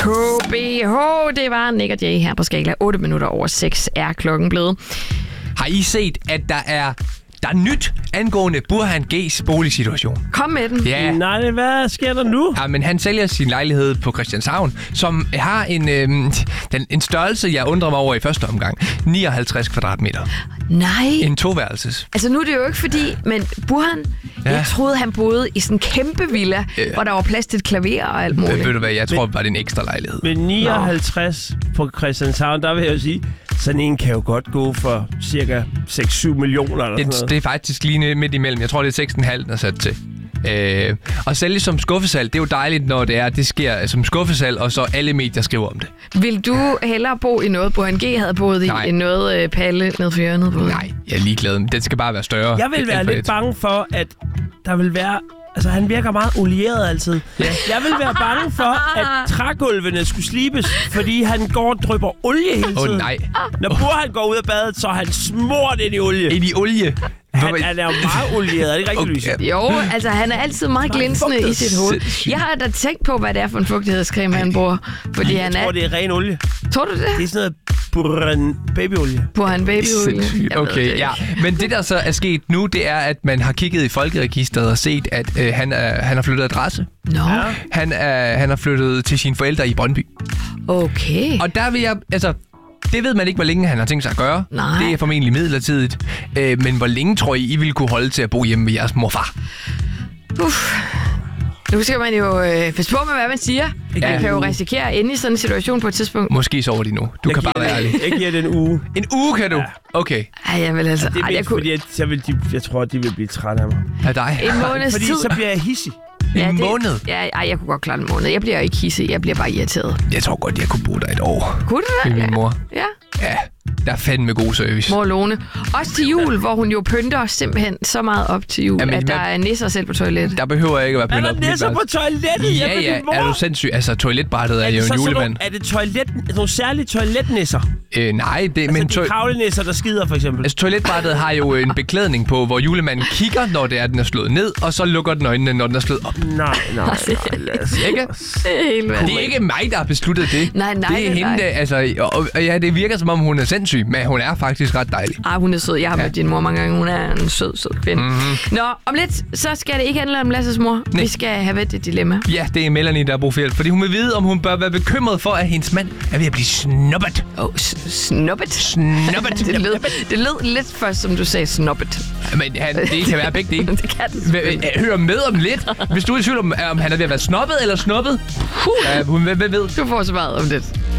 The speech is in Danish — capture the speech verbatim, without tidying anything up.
K B H, det var Nick og Jay her på Skala. otte minutter over seks er klokken blevet. Har I set, at der er, der er nyt angående Burhan G's boligsituation? Kom med den. Ja. Nej, hvad sker der nu? Ja, men han sælger sin lejlighed på Christianshavn, som har en, øhm, den, en størrelse, jeg undrer mig over i første omgang. nioghalvtreds kvadratmeter. Nej. En toværelses. Altså nu er det jo ikke fordi, men Burhan, ja. jeg troede han boede i sådan en kæmpe villa, ja. hvor der var plads til et klaver og alt muligt. Ved du hvad, jeg tror bare, det er en ekstra lejlighed. Med nioghalvtreds Nå. på Christianshavn, der vil jeg jo sige, sådan en kan jo godt gå for cirka seks til syv millioner eller det, sådan noget. Det er faktisk lige midt imellem. Jeg tror, det er seks komma fem, den er sat til. Øh, og sælge som skuffesal, det er jo dejligt, når det er, det sker som skuffesal, og så alle medier skriver om det. Vil du hellere bo i noget, Burhan G havde boet i, Nej. end noget øh, Palle ned for hjørnet boede? Nej, jeg er ligeglad. Den skal bare være større. Jeg vil være lidt bange for, at der vil være... Altså, han virker meget olieret altid. Ja. Jeg vil være bange for, at trægulvene skulle slibes, fordi han går og drypper olie hele tiden. Åh oh, nej. Når Burhan går ud af badet, så er han smurt ind i olie. Ind i olie? Han, han er jo meget olieret, er det ikke rigtigt, Louise? Okay. Jo, altså han er altid meget glinsende i sit hoved. Jeg har da tænkt på, hvad det er for en fugtighedscreme, han bruger. Fordi jeg han tror, er... det er ren olie. Tror du det? Det er sådan noget Burhan babyolie. Burhan babyolie. Okay, ja. Men det, der så er sket nu, det er, at man har kigget i folkeregisteret og set, at øh, han, er, han har flyttet adresse. Nå. Ja. Han, er, han har flyttet til sine forældre i Brøndby. Okay. Og der vil jeg... Altså, det ved man ikke, hvor længe han har tænkt sig at gøre. Nej. Det er formentlig midlertidigt. Øh, men hvor længe tror I, I ville kunne holde til at bo hjemme med jeres morfar? Uff. Nu skal man jo øh, passe på med, hvad man siger. Ja. Man kan jo risikere at ende i sådan en situation på et tidspunkt. Måske sover de nu. Du jeg kan bare giver, være ærlig. Jeg giver det en uge. En uge kan du? Ja. Okay. Ej, jeg vil altså... Det er ej, jeg mest, kunne... fordi jeg, jeg, vil, de, jeg tror, de vil blive trætte af mig. Af dig? En måneds Fordi tid. så bliver jeg hissig. En ja, det, måned? Ja, ej, jeg kunne godt klare en måned. Jeg bliver ikke hissig, jeg bliver bare irriteret. Jeg tror godt, jeg kunne bo der et år. Kunne du det? Med min mor. Ja. Ja, der er fandme god service. Mor Lone. Også til jul, hvor hun jo pynter simpelthen så meget op til jul, Jamen, at der hvad- er nisser selv på toilettet. Der behøver jeg ikke at være Er pyntet der op mit nisser på værelse. toilettet? Ja, Jeg ja. min mor. Er du sindssyg? Altså, toiletbrættet er, det jo en så sådan julemand. nogle- Er det toilet, nogle særlige toiletnisser? Øh, nej, det, Altså men de to- kravlenisser, der skider for eksempel. altså, toiletbrættet har jo en beklædning på, hvor julemanden kigger, når det er, den er slået ned, og så lukker den øjnene, når den er slået op. Nej, nej, nej. Lad os- Ikke? Det er helt Det er ikke mig, der har besluttet det. Nej, nej, det er nej, hende, nej. der, altså, og, og ja, det virker som om, hun er sindssyg, men hun er faktisk ret dejlig. Ah, hun er sød. Jeg har mødt din mor mange gange. Hun er en sød, sød kvinde. Mm-hmm. Nå, om lidt, så skal det ikke handle om Lasses mor. Nej. Vi skal have ved det dilemma. Ja, det er Melanie, der har brug for hjælp, fordi hun vil vide, om hun bør være bekymret for, at hendes mand er ved at blive snuppet. Åh, oh, snuppet. Snuppet. det, lød, det lød lidt først, som du sagde, snuppet. Men han, det kan være begge dele. Det kan det selvfølgelig. Hør med om lidt. Hvis du er i tvivl om, om han er ved at være snoppet eller snuppet, uh, hun hvem ved. Du får svaret om det.